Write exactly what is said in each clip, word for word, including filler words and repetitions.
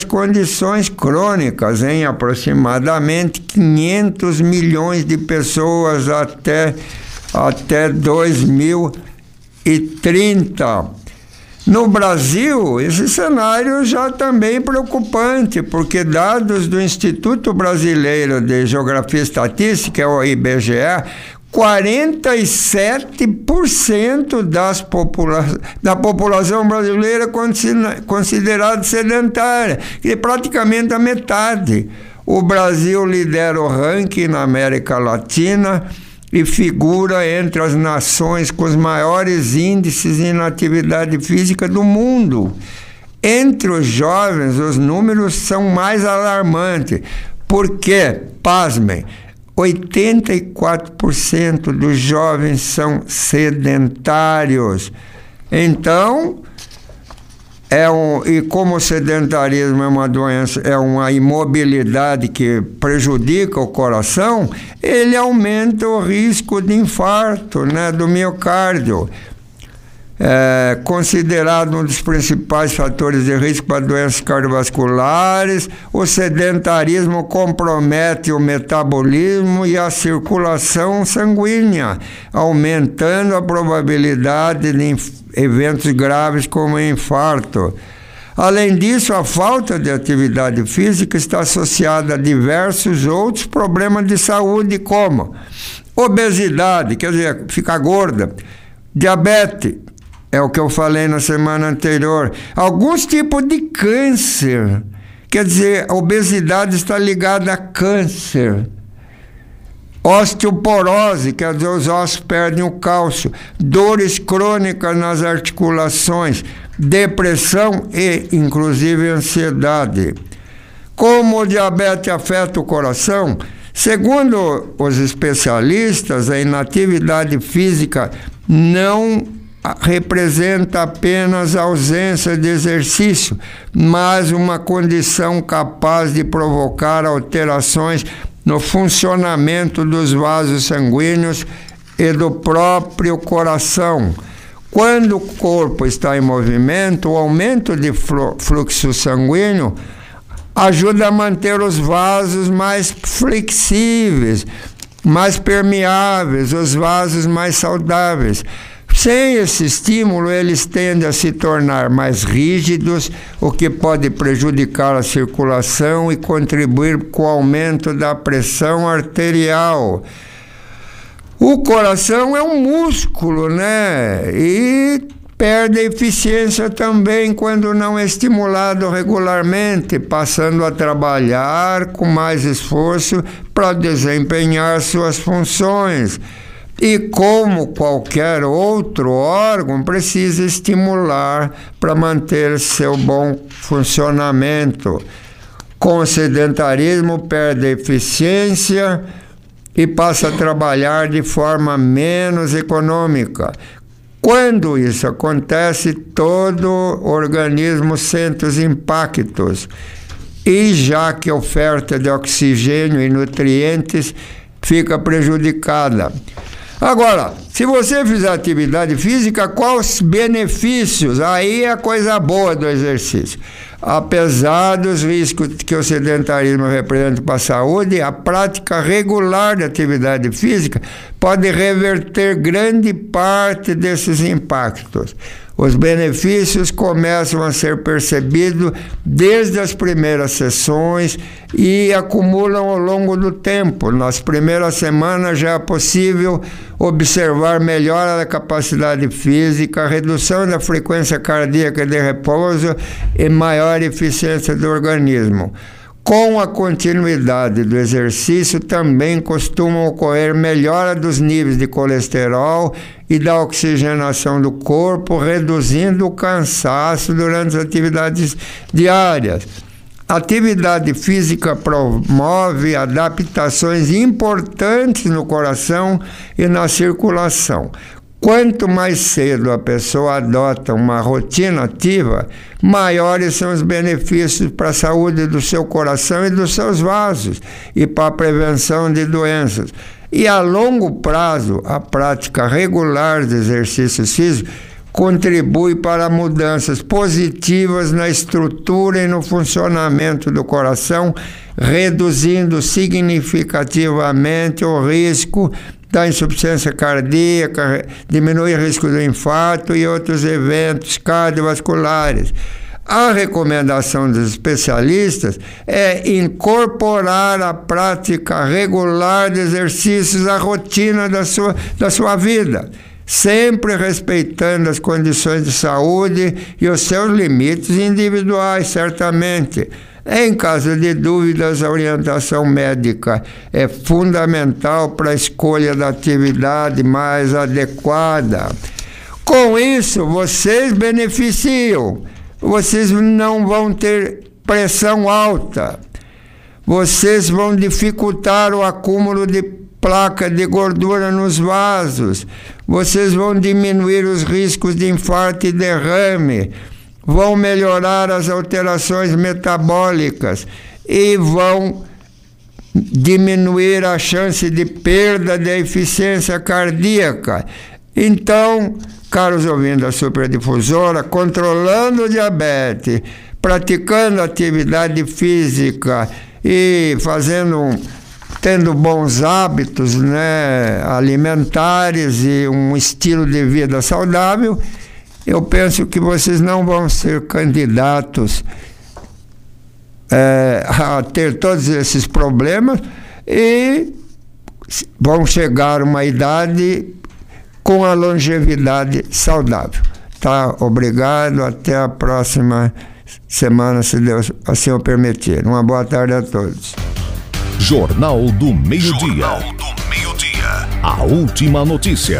condições crônicas em aproximadamente quinhentos milhões de pessoas até, até dois mil e trinta. No Brasil, esse cenário já também é preocupante, porque dados do Instituto Brasileiro de Geografia e Estatística, o I B G E, quarenta e sete por cento das popula da população brasileira é considerada sedentária, que é praticamente a metade. O Brasil lidera o ranking na América Latina e figura entre as nações com os maiores índices de inatividade física do mundo. Entre os jovens, os números são mais alarmantes, porque, pasmem, oitenta e quatro por cento dos jovens são sedentários. Então, é um, e como o sedentarismo é uma doença, é uma imobilidade que prejudica o coração, ele aumenta o risco de infarto, né, do miocárdio. É considerado um dos principais fatores de risco para doenças cardiovasculares. O sedentarismo compromete o metabolismo e a circulação sanguínea, aumentando a probabilidade de eventos graves como infarto. Além disso, a falta de atividade física está associada a diversos outros problemas de saúde, como obesidade, quer dizer, ficar gorda, diabetes, é o que eu falei na semana anterior. Alguns tipos de câncer. Quer dizer, a obesidade está ligada a câncer. Osteoporose, quer dizer, os ossos perdem o cálcio. Dores crônicas nas articulações. Depressão e, inclusive, ansiedade. Como o diabetes afeta o coração? Segundo os especialistas, a inatividade física não representa apenas a ausência de exercício, mas uma condição capaz de provocar alterações no funcionamento dos vasos sanguíneos e do próprio coração. Quando o corpo está em movimento, o aumento de fluxo sanguíneo ajuda a manter os vasos mais flexíveis, mais permeáveis, os vasos mais saudáveis. Sem esse estímulo, eles tendem a se tornar mais rígidos, o que pode prejudicar a circulação e contribuir com o aumento da pressão arterial. O coração é um músculo, né? E perde a eficiência também quando não é estimulado regularmente, passando a trabalhar com mais esforço para desempenhar suas funções. E como qualquer outro órgão, precisa estimular para manter seu bom funcionamento. Com o sedentarismo, perde a eficiência e passa a trabalhar de forma menos econômica. Quando isso acontece, todo o organismo sente os impactos. E já que a oferta de oxigênio e nutrientes fica prejudicada. Agora, se você fizer atividade física, quais benefícios? Aí é a coisa boa do exercício. Apesar dos riscos que o sedentarismo representa para a saúde, a prática regular de atividade física pode reverter grande parte desses impactos. Os benefícios começam a ser percebidos desde as primeiras sessões e acumulam ao longo do tempo. Nas primeiras semanas já é possível observar melhora da capacidade física, redução da frequência cardíaca de repouso e maior eficiência do organismo. Com a continuidade do exercício, também costumam ocorrer melhora dos níveis de colesterol e da oxigenação do corpo, reduzindo o cansaço durante as atividades diárias. A atividade física promove adaptações importantes no coração e na circulação. Quanto mais cedo a pessoa adota uma rotina ativa, maiores são os benefícios para a saúde do seu coração e dos seus vasos e para a prevenção de doenças. E a longo prazo, a prática regular de exercícios físicos contribui para mudanças positivas na estrutura e no funcionamento do coração, reduzindo significativamente o risco da insuficiência cardíaca, diminui o risco do infarto e outros eventos cardiovasculares. A recomendação dos especialistas é incorporar a prática regular de exercícios à rotina da sua, da sua vida, sempre respeitando as condições de saúde e os seus limites individuais, certamente. Em caso de dúvidas, a orientação médica é fundamental para a escolha da atividade mais adequada. Com isso, vocês beneficiam. Vocês não vão ter pressão alta. Vocês vão dificultar o acúmulo de placa de gordura nos vasos. Vocês vão diminuir os riscos de infarto e derrame. Vão melhorar as alterações metabólicas e vão diminuir a chance de perda de eficiência cardíaca. Então, caros ouvintes da Superdifusora, controlando o diabetes, praticando atividade física e fazendo, tendo bons hábitos, né, alimentares e um estilo de vida saudável, eu penso que vocês não vão ser candidatos é, a ter todos esses problemas e vão chegar a uma idade com a longevidade saudável. Tá? Obrigado, até a próxima semana, se Deus assim o permitir. Uma boa tarde a todos. Jornal do Meio-Dia. Jornal do Meio-Dia. A última notícia.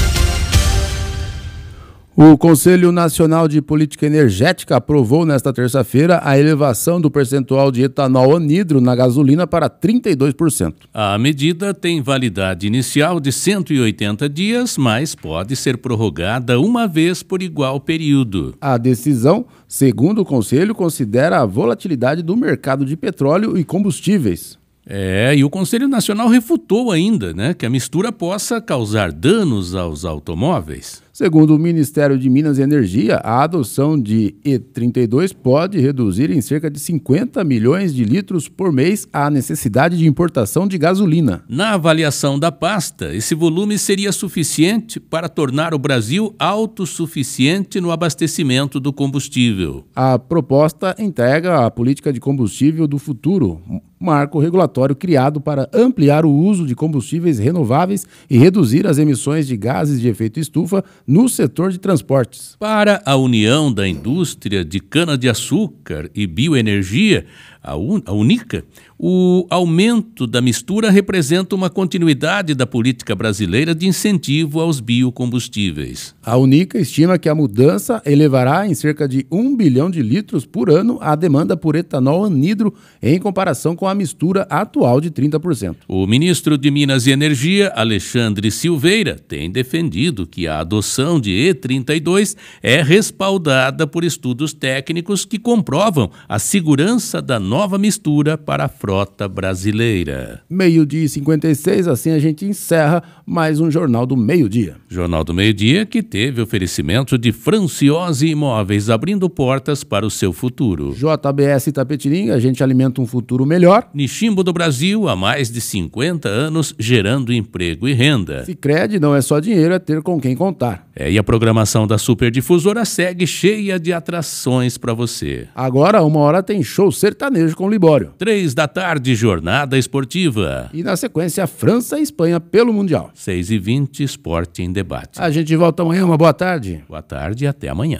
O Conselho Nacional de Política Energética aprovou nesta terça-feira a elevação do percentual de etanol anidro na gasolina para trinta e dois por cento. A medida tem validade inicial de cento e oitenta dias, mas pode ser prorrogada uma vez por igual período. A decisão, segundo o Conselho, considera a volatilidade do mercado de petróleo e combustíveis. É, e o Conselho Nacional refutou ainda, né, que a mistura possa causar danos aos automóveis. Segundo o Ministério de Minas e Energia, a adoção de E trinta e dois pode reduzir em cerca de cinquenta milhões de litros por mês a necessidade de importação de gasolina. Na avaliação da pasta, esse volume seria suficiente para tornar o Brasil autossuficiente no abastecimento do combustível. A proposta integra a política de combustível do futuro, marco regulatório criado para ampliar o uso de combustíveis renováveis e reduzir as emissões de gases de efeito estufa no setor de transportes. Para a União da Indústria de Cana-de-Açúcar e Bioenergia, a UNICA, o aumento da mistura representa uma continuidade da política brasileira de incentivo aos biocombustíveis. A UNICA estima que a mudança elevará em cerca de um bilhão de litros por ano a demanda por etanol anidro em comparação com a mistura atual de trinta por cento. O ministro de Minas e Energia, Alexandre Silveira, tem defendido que a adoção de E trinta e dois é respaldada por estudos técnicos que comprovam a segurança da nova mistura para a frota brasileira. Meio-dia e cinquenta e seis, assim a gente encerra mais um Jornal do Meio-Dia. Jornal do Meio-Dia que teve oferecimento de Franciose Imóveis, abrindo portas para o seu futuro. J B S Itapetininga, a gente alimenta um futuro melhor. Niximbo do Brasil, há mais de cinquenta anos, gerando emprego e renda. Sicredi, não é só dinheiro, é ter com quem contar. É, e a programação da Superdifusora segue cheia de atrações para você. Agora, uma hora tem show sertanejo com Libório. Três da tarde, jornada esportiva. E na sequência, França e Espanha pelo Mundial. Seis e vinte, esporte em debate. A gente volta amanhã, uma boa tarde. Boa tarde e até amanhã.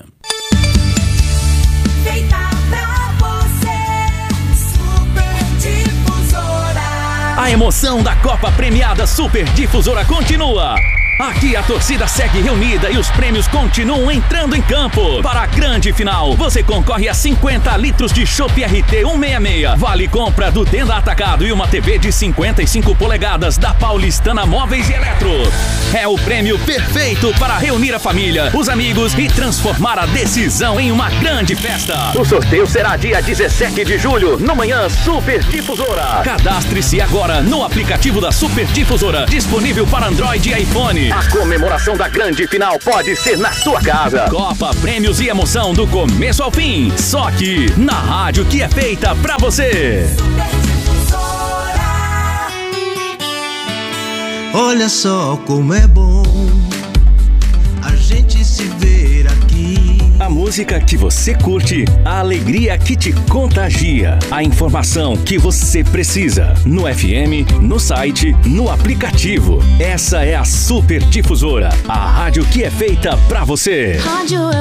A emoção da Copa Premiada Superdifusora continua. Aqui a torcida segue reunida e os prêmios continuam entrando em campo. Para a grande final, você concorre a cinquenta litros de Chopp R T cento e sessenta e seis. Vale compra do Tenda Atacado e uma T V de cinquenta e cinco polegadas da Paulistana Móveis e Eletro. É o prêmio perfeito para reunir a família, os amigos e transformar a decisão em uma grande festa. O sorteio será dia dezessete de julho, no Manhã Superdifusora. Cadastre-se agora no aplicativo da Superdifusora, disponível para Android e iPhone. F M. A comemoração da grande final pode ser na sua casa. Copa, prêmios e emoção do começo ao fim. Só aqui, na rádio que é feita pra você. Olha só como é bom a gente se ver aqui. A música que você curte, a alegria que te contagia, a informação que você precisa. No F M, no site, no aplicativo. Essa é a Super Difusora, a rádio que é feita pra você. Rádio